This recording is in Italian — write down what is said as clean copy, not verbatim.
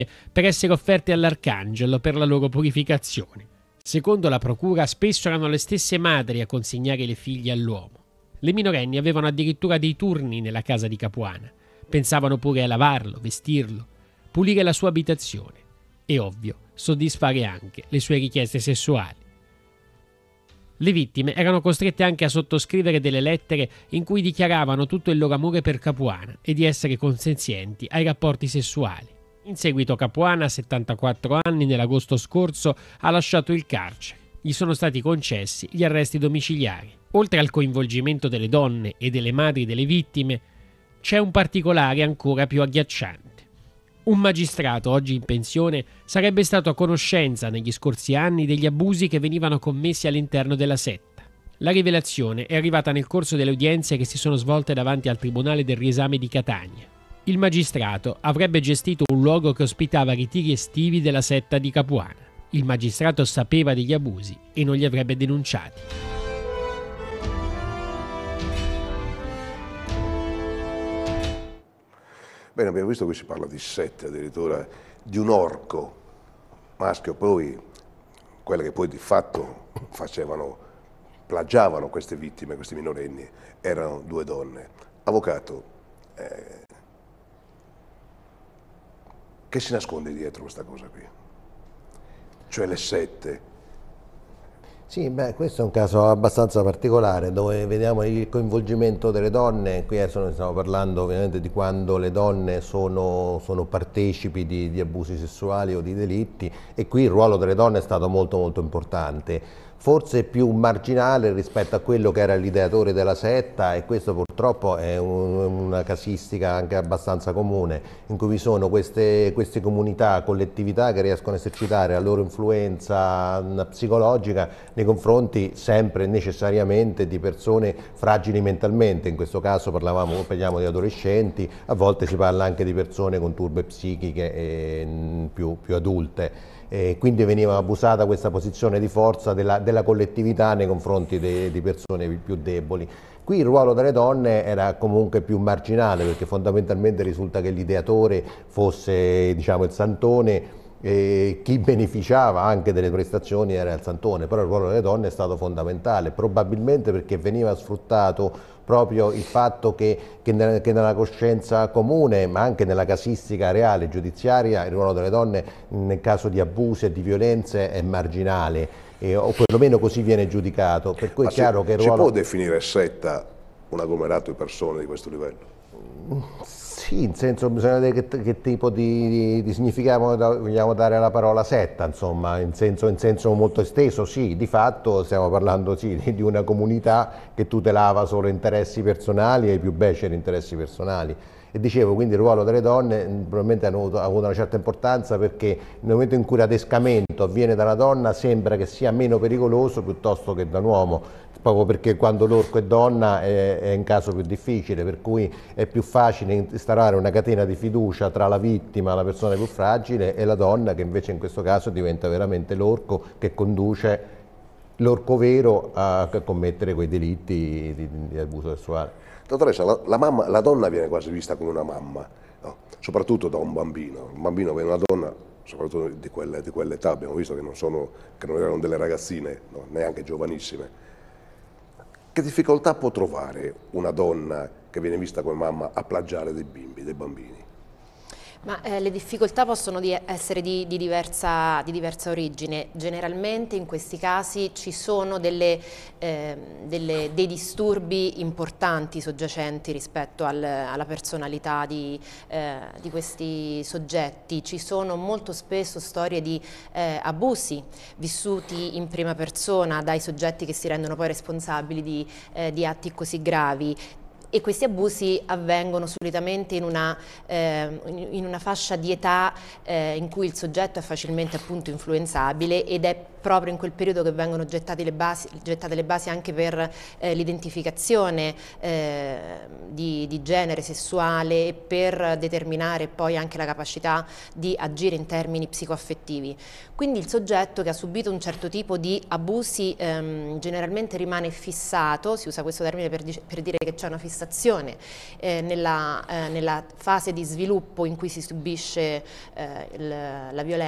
per essere offerte all'arcangelo per la loro purificazione. Secondo la procura, spesso erano le stesse madri a consegnare le figlie all'uomo. Le minorenni avevano addirittura dei turni nella casa di Capuana. Pensavano pure a lavarlo, vestirlo, pulire la sua abitazione e, ovvio, soddisfare anche le sue richieste sessuali. Le vittime erano costrette anche a sottoscrivere delle lettere in cui dichiaravano tutto il loro amore per Capuana e di essere consenzienti ai rapporti sessuali. In seguito Capuana, a 74 anni, nell'agosto scorso, ha lasciato il carcere. Gli sono stati concessi gli arresti domiciliari. Oltre al coinvolgimento delle donne e delle madri delle vittime, c'è un particolare ancora più agghiacciante. Un magistrato, oggi in pensione, sarebbe stato a conoscenza negli scorsi anni degli abusi che venivano commessi all'interno della setta. La rivelazione è arrivata nel corso delle udienze che si sono svolte davanti al Tribunale del Riesame di Catania. Il magistrato avrebbe gestito un luogo che ospitava ritiri estivi della setta di Capuana. Il magistrato sapeva degli abusi e non li avrebbe denunciati. Bene, abbiamo visto che si parla di sette, addirittura di un orco maschio, poi quelle che poi di fatto plagiavano queste vittime, questi minorenni, erano due donne. Avvocato, che si nasconde dietro questa cosa qui? Cioè le sette. Sì, beh, questo è un caso abbastanza particolare dove vediamo il coinvolgimento delle donne. Qui stiamo parlando ovviamente di quando le donne sono partecipi di abusi sessuali o di delitti, e qui il ruolo delle donne è stato molto molto importante. Forse più marginale rispetto a quello che era l'ideatore della setta, e questo purtroppo è una casistica anche abbastanza comune, in cui vi sono queste comunità, collettività che riescono a esercitare la loro influenza psicologica nei confronti sempre e necessariamente di persone fragili mentalmente. In questo caso parliamo di adolescenti, a volte si parla anche di persone con turbe psichiche più adulte. Quindi veniva abusata questa posizione di forza della collettività nei confronti di persone più deboli. Qui il ruolo delle donne era comunque più marginale, perché fondamentalmente risulta che l'ideatore fosse, diciamo, il santone, e chi beneficiava anche delle prestazioni era il santone, però il ruolo delle donne è stato fondamentale, probabilmente perché veniva sfruttato proprio il fatto che nella coscienza comune, ma anche nella casistica reale giudiziaria, il ruolo delle donne nel caso di abusi e di violenze è marginale, o perlomeno così viene giudicato. Per cui è chiaro che il ruolo... Si può definire setta un agglomerato di persone di questo livello? Sì, in senso, bisogna vedere che tipo di significato vogliamo dare alla parola setta, insomma, in senso molto esteso. Sì, di fatto stiamo parlando di una comunità che tutelava solo interessi personali e i più beceri interessi personali. E dicevo, quindi il ruolo delle donne probabilmente ha avuto una certa importanza, perché nel momento in cui l'adescamento avviene da una donna sembra che sia meno pericoloso piuttosto che da un uomo, proprio perché quando l'orco è donna è un caso più difficile, per cui è più facile instaurare una catena di fiducia tra la vittima, la persona più fragile, e la donna, che invece in questo caso diventa veramente l'orco che conduce l'orco vero a commettere quei delitti di abuso sessuale. Dottoressa, la donna viene quasi vista come una mamma, no? Soprattutto da un bambino. Un bambino vede una donna, soprattutto di quell'età, abbiamo visto che non erano delle ragazzine, no? Neanche giovanissime. Che difficoltà può trovare una donna che viene vista come mamma a plagiare dei bambini? Ma le difficoltà possono essere di diversa origine. Generalmente in questi casi ci sono dei disturbi importanti soggiacenti rispetto alla personalità di questi soggetti. Ci sono molto spesso storie di abusi vissuti in prima persona dai soggetti che si rendono poi responsabili di atti così gravi. E questi abusi avvengono solitamente in una fascia di età in cui il soggetto è facilmente appunto influenzabile ed è proprio in quel periodo che vengono gettate le basi anche per l'identificazione di genere sessuale e per determinare poi anche la capacità di agire in termini psicoaffettivi. Quindi il soggetto che ha subito un certo tipo di abusi generalmente rimane fissato, si usa questo termine per dire che c'è una fissazione nella fase di sviluppo in cui si subisce la violenza,